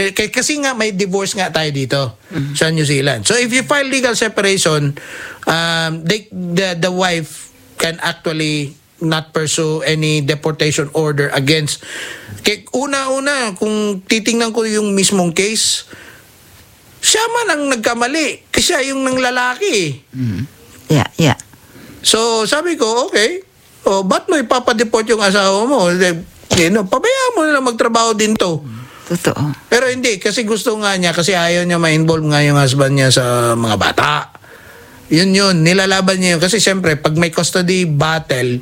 Kasi nga may divorce nga tayo dito sa New Zealand. So if you file legal separation, the wife can actually not pursue any deportation order against. Una-una, kung titingnan ko yung mismong case, siya man ang nagkamali. Kasi siya yung nang lalaki. Yeah. So sabi ko, okay, ba't mo ipapadeport yung asawa mo? Pabayaan mo na magtrabaho din to. Totoo. Pero hindi, kasi gusto nga niya, kasi ayaw niya ma-involve nga yung husband niya sa mga bata. Yun, nilalaban niya yun. Kasi siyempre, pag may custody battle,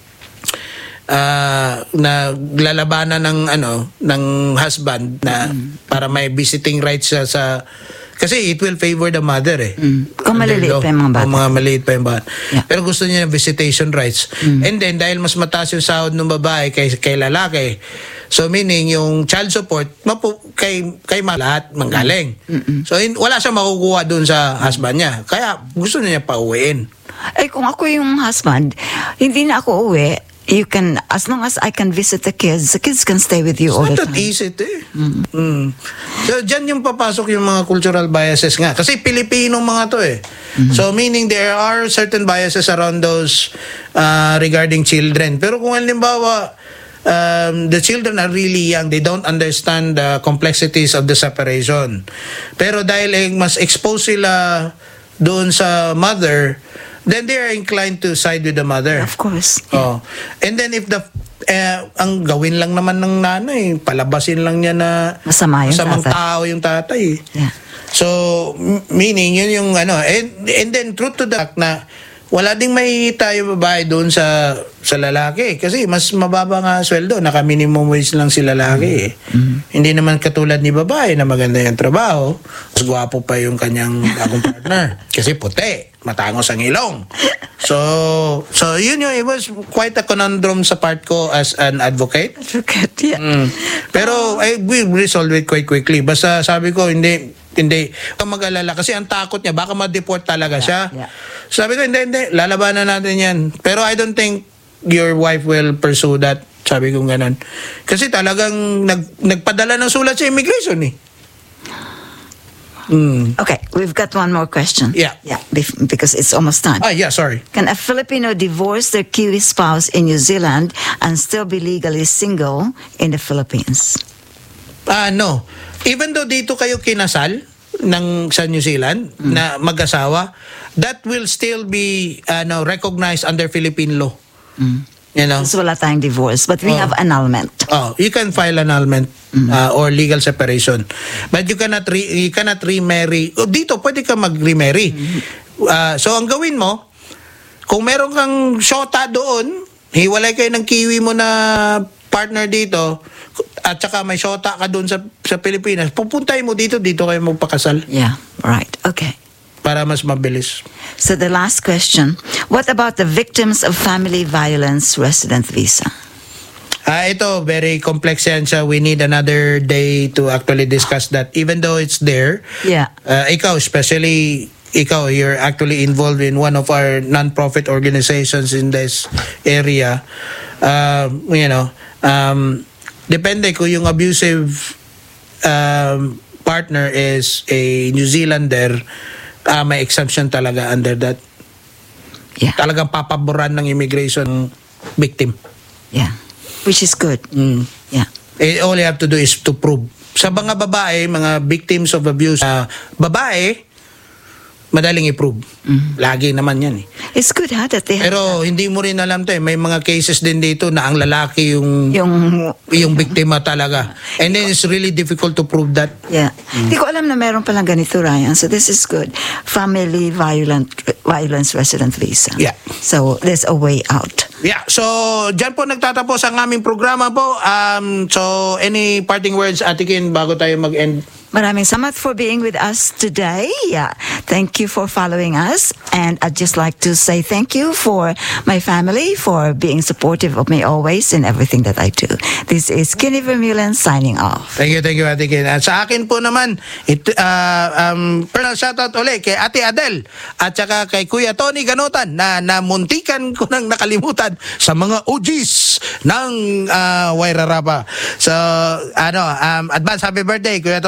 na lalabanan ng husband na para may visiting rights siya sa, kasi it will favor the mother Kung maliliit pa yung mga bata. Kung mga maliit pa yung bata. Yeah. Pero gusto niya ng visitation rights. And then, dahil mas mataas yung sahod ng babae kay lalaki, so meaning yung child support, kay lahat manggaling. So, wala siya makukuha dun sa husband niya. Kaya, gusto niya pauwiin. Kung ako yung husband, hindi na ako uwi. You can, as long as I can visit the kids can stay with you all the time. It's not that easy So, dyan yung papasok yung mga cultural biases nga. Kasi Pilipino mga to So, meaning there are certain biases around those regarding children. Pero kung halimbawa, the children are really young, they don't understand the complexities of the separation. Pero dahil mas exposed sila doon sa mother, then they are inclined to side with the mother. Of course. Yeah. And then if ang gawin lang naman ng nanay, palabasin lang niya na masamang tao yung tatay. Yeah. So, meaning, yun yung and then truth to the fact na wala ding may tayo babae doon sa lalaki. Kasi mas mababa nga sweldo. Naka-minimum wage lang si lalaki. Hindi naman katulad ni babae na maganda yung trabaho. Mas gwapo pa yung kanyang bagong partner. Kasi puti. Matangos ang ilong. So yun it was quite a conundrum sa part ko as an advocate. Yeah. Pero we resolved it quite quickly. Basta sabi ko, hindi kang mag-alala kasi ang takot niya baka ma-deport talaga siya. Yeah. Sabi ko, hindi, lalabanan natin yan. Pero I don't think your wife will pursue that. Sabi ko ganun. Kasi talagang nagpadala ng sulat sa immigration Okay, we've got one more question. Yeah. Because it's almost time. Yeah, sorry. Can a Filipino divorce their Kiwi spouse in New Zealand and still be legally single in the Philippines? No. Even though dito kayo kinasal sa New Zealand na mag-asawa, that will still be recognized under Philippine law. So wala tayong divorce, but we have annulment. You can file annulment or legal separation. But you cannot remarry. Dito pwede ka mag-remarry. So ang gawin mo, kung meron kang shota doon, hiwalay kayo ng Kiwi mo na partner dito, at saka may shota ka doon sa Pilipinas, pupuntay mo dito kayo magpakasal. Yeah, right. Okay. Para mas mabilis. So the last question, what about the victims of family violence resident visa? Ito, very complex yan siya. We need another day to actually discuss that. Even though it's there, especially ikaw, you're actually involved in one of our non-profit organizations in this area. Depende kung yung abusive partner is a New Zealander, may exemption talaga under that. Yeah. Talagang papaboran ng immigration victim. Yeah. Which is good. Yeah. All you have to do is to prove. Sa mga babae, mga victims of abuse, babae, madaling i-prove. Lagi naman yan It's good that they have. Pero hindi mo rin alam may mga cases din dito na ang lalaki yung biktima talaga. And then it's really difficult to prove that. Yeah. Hindi ko alam na meron palang ganito, Ryan. So this is good. Family violence resident visa. Yeah. So there's a way out. Yeah. So dyan po nagtatapos ang aming programa po. So any parting words, Ate Kin, bago tayo mag-end? Maraming salamat for being with us today. Yeah. Thank you for following us. And I'd just like to say thank you for my family for being supportive of me always in everything that I do. This is Kenny Vermeulen signing off. Thank you, Ate Kin. At sa akin po naman, personal shoutout ulit kay Ate Adel at saka kay Kuya Tony Ganutan na namuntikan ko nang nakalimutan sa mga OGs ng Wairarapa. So, advance happy birthday, Kuya Tony.